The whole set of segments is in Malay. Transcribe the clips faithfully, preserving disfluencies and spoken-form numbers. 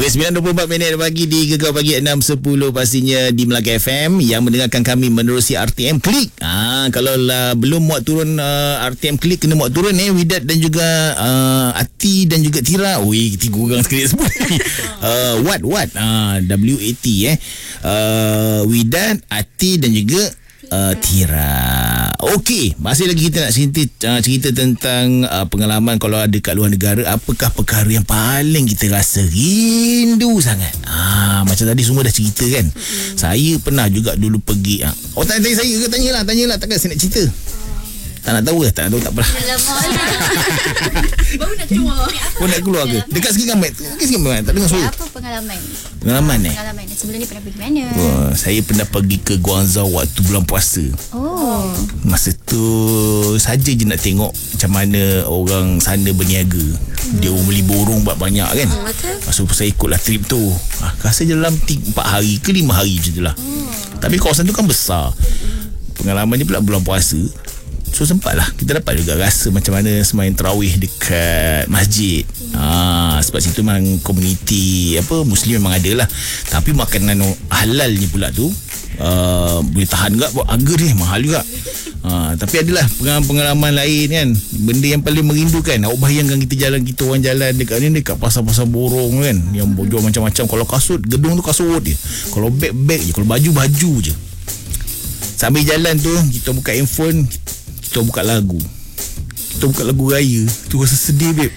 Baik, sembilan dua puluh empat minit pagi di Gegar Pagi enam sepuluh pastinya di Melaka F M yang mendengarkan kami menerusi R T M Klik. Ah, kalau lah, belum muat turun uh, R T M Klik, kena muat turun eh Widat dan juga uh, Ati dan juga Tira. Oi, tiga orang sekali sebut. uh, what what uh, W A T eh. Uh, Widat, Ati dan juga Uh, Tira. Okey, masih lagi kita nak cerita, uh, cerita tentang uh, pengalaman kalau ada kat luar negara. Apakah perkara yang paling kita rasa rindu sangat? Ah, macam tadi semua dah cerita kan. Mm-hmm. Saya pernah juga dulu pergi. Ah. Oh, tanya saya ke? Tanyalah, tanyalah. Takkan saya nak cerita? Tak nak tahu ke? Tak nak tahu, tak apa. Baru nak keluar. Baru nak keluar ke? Dekat sikit kan, Mat? Dekat sikit kan? Tak dengar suara. Apa pengalaman? Pengalaman eh? Pengalaman. Sebelum ni pernah pergi mana? Wah, saya pernah pergi ke Guangzhou waktu bulan puasa. Oh. Masa tu saja je nak tengok macam mana orang sana berniaga. Hmm. Dia beli borong buat banyak kan. Hmm, betul. Masa tu saya ikutlah trip tu. Ah, rasa dalam empat hari ke lima hari macam tu lah. Hmm. Tapi kawasan tu kan besar. Pengalaman dia pula bulan puasa. So sempatlah kita dapat juga rasa macam mana sembahyang tarawih dekat masjid. Ah, sebab situ memang komuniti apa Muslim memang ada lah. Tapi makanan halal ni pula tu uh, boleh tahan juga. Harga dia mahal juga. Ah, tapi adalah pengalaman-pengalaman lain kan. Benda yang paling merindukan. Awak bayangkan kita jalan, kita orang jalan dekat ni, dekat pasar-pasar borong kan, yang jual macam-macam. Kalau kasut, gedung tu kasut je. Kalau beg-beg je. Kalau baju-baju je. Sambil jalan tu kita buka handphone, kita buka lagu. Kita buka lagu raya. Tu rasa sedih, babe.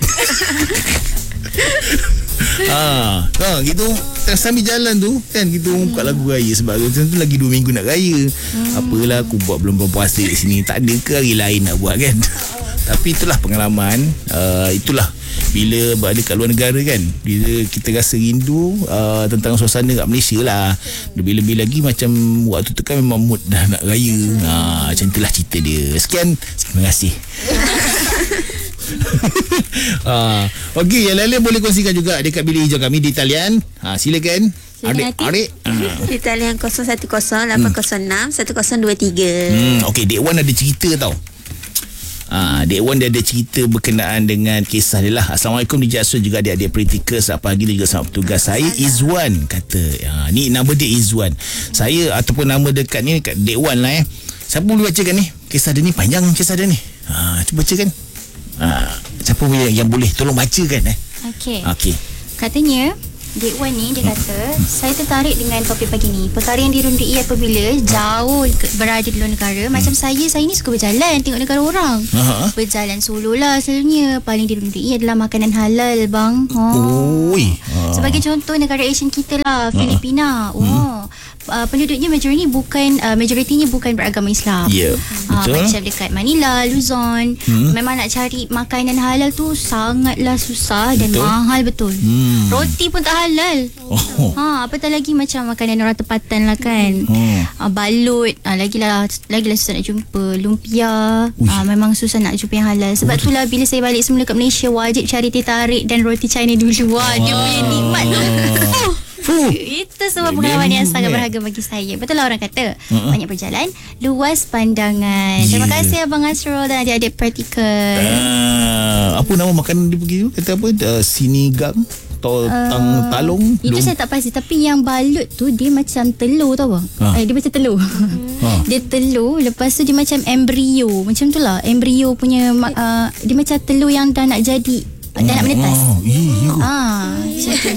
ha, ha, gitu. Sambil jalan tu kan, kita buka lagu raya. Sebab tu lagi dua minggu nak raya. hmm. Apalah aku buat belum berpuasa di sini. Tak ada ke hari lain nak buat kan. Tapi itulah pengalaman. uh, Itulah bila berada kat luar negara kan, bila kita rasa rindu uh, tentang suasana kat Malaysia lah. Lebih-lebih lagi macam waktu tu kan memang mood dah nak raya. ha, Macam itulah cerita dia. Sekian, terima kasih. ha, Okey, yang lain boleh kongsikan juga dekat bilik hijau kami di talian. ha, Silakan Adik, adik. Di talian kosong satu kosong lapan kosong enam satu kosong dua tiga. hmm, Okey, Dek Wan ada cerita tau. Ah, Dek Wan dia ada cerita berkenaan dengan kisah dia lah. Assalamualaikum D J Aswad, juga adik-adik Pritikers. Apa pagi juga sama petugas. Saya Izwan kata. Ha, ni nama dia Izwan. Saya ataupun nama dekat ni dekat Dek Wan lah eh. Siapa boleh bacakan ni? Kisah dia ni panjang, kisah dia ni. Ha, cuba bacakan. Ha, siapa yang, yang boleh tolong bacakan eh? Okey. Okey. Katanya Dek Wan ni dia kata, saya tertarik dengan topik pagi ni. Perkara yang dirundui apabila jauh berada di luar negara. Macam saya, saya ni suka berjalan, tengok negara orang. uh-huh. Berjalan solo lah selalunya. Paling dirundui adalah makanan halal, bang. oh. Oi. Uh. Sebagai contoh negara Asian kita lah, Filipina. uh-huh. oh. Uh, penduduknya majoriti bukan uh, majoritinya bukan beragama Islam. Ya, yeah, uh, betul. Macam dekat Manila, Luzon, hmm. memang nak cari makanan halal tu sangatlah susah dan betul. mahal betul. Hmm. Roti pun tak halal. Oh. Ha, apatah lagi macam makanan orang tempatan lah kan. Oh. Uh, balut, uh, lagilah lagilah susah nak jumpa. Lumpia, uh, memang susah nak jumpa yang halal. Sebab Uish. itulah bila saya balik semula kat Malaysia, wajib cari teh tarik dan roti China dulu. Wah, dia punya nikmat. Fuh. Itu semua pengalaman yang sangat berharga bagi saya. Betul lah orang kata, uh-huh. banyak berjalan, luas pandangan. Yeah. Terima kasih Abang Asrul dan adik-adik Praktikal. uh, Apa nama makanan dia pergi tu? Kata apa? Uh, sinigang atau uh, tang talong? Itu Lum. saya tak pasti. Tapi yang balut tu dia macam telur tau bang. uh. eh, Dia macam telur. uh. Dia telur, lepas tu dia macam embrio. Macam tu lah, embrio punya uh, dia macam telur yang dah nak jadi, dah nak menetas. Oh, iya. Ah, macam tu.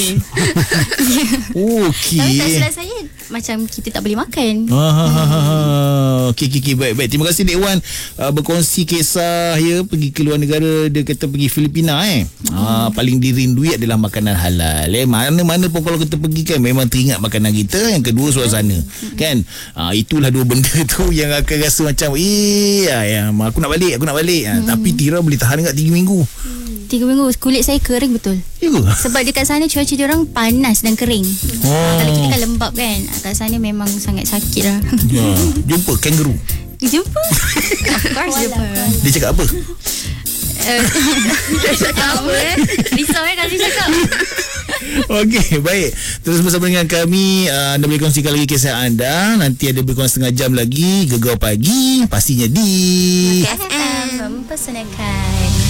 Okey. Tapi tak silap saya, macam kita tak boleh makan. Ah, okey, okey, okey. Baik, baik. Terima kasih Dek Wan uh, berkongsi kisah ya, pergi ke luar negara. Dia kata pergi Filipina eh. Hmm. Ah, paling dirindui adalah makanan halal. Eh, mana-mana pun kalau kita pergi kan memang teringat makanan kita. Yang kedua suasana. Hmm. Kan? Ah, itulah dua benda tu yang akan rasa macam eh ya, ya, aku nak balik, aku nak balik. Ah, hmm. Tapi Tira boleh tahan dekat tiga minggu. Tiga minggu kulit saya kering betul. Ya. Sebab dekat sana cuaca dia orang panas dan kering. Oh. Kalau kita kan lembap kan, kat sana memang sangat sakit lah. Ya. Jumpa kangaroo. Jumpa? Of course jumpa. Dia cakap apa? Uh, dia cakap apa eh? Risau eh kalau dia cakap. Okey, baik. Terus bersama dengan kami. uh, Anda boleh kongsikan lagi kisah anda. Nanti ada lebih kurang setengah jam lagi Gegar Pagi, pastinya di F M mempersanakan.